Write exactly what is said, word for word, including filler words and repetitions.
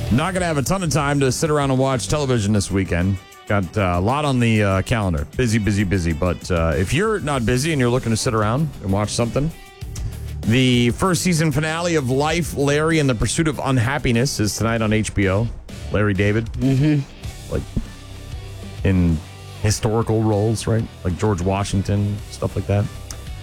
Not going to have a ton of time to sit around and watch television this weekend. Got uh, a lot on the uh, calendar. Busy, busy, busy. But uh, if you're not busy and you're looking to sit around and watch something, the first season finale of Life, Larry and the Pursuit of Unhappiness is tonight on H B O. Larry David. Mm-hmm. Like in historical roles, right? Like George Washington, stuff like that.